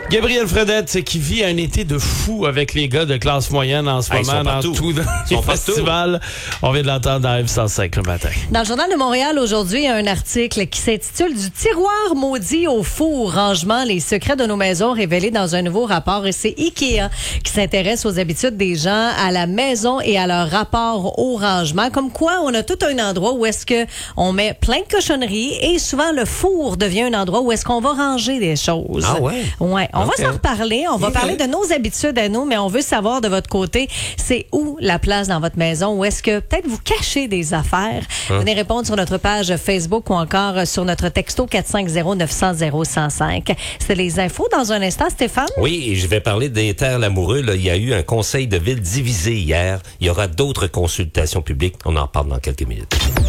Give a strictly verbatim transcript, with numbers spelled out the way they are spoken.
Gabriel Fredette qui vit un été de fou avec les gars de classe moyenne en ce Ah, moment dans tout dans les festivals. On vient de l'entendre dans F cent cinq le matin. Dans le Journal de Montréal aujourd'hui, il y a un article qui s'intitule « Du tiroir maudit au four, rangement, les secrets de nos maisons révélés dans un nouveau rapport ». Et c'est Ikea qui s'intéresse aux habitudes des gens à la maison et à leur rapport au rangement. Comme quoi, on a tout un endroit où est-ce que on met plein de cochonneries et souvent le four devient un endroit où est-ce qu'on va ranger des choses. Ah ouais? Ouais. On Okay. va s'en reparler. On va Okay. parler de nos habitudes à nous, mais on veut savoir de votre côté, c'est où la place dans votre maison? Où est-ce que peut-être vous cachez des affaires? Hein? Venez répondre sur notre page Facebook ou encore sur notre texto quatre cinq zéro neuf zéro zéro un zéro cinq. C'est les infos dans un instant, Stéphane. Oui, et je vais parler des terres lamoureux. Là, il y a eu un conseil de ville divisé hier. Il y aura d'autres consultations publiques. On en parle dans quelques minutes.